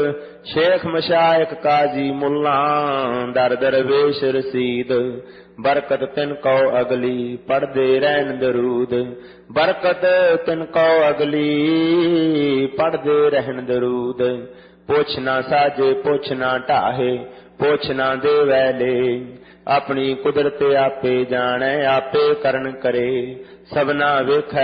शेख मशाइख काजी मुल्ला दर दरवेश रसीद। बरकत तिन कौ अगली पढ़दे रहन दरूद। बरकत तिन कौ अगली पढ़दे रहन दरूद। पुछ ना साजे पुछ ना ढाहे पुछ ना दे वैले। अपनी कुदरत आपे जाने आपे करन करे। सबना वेख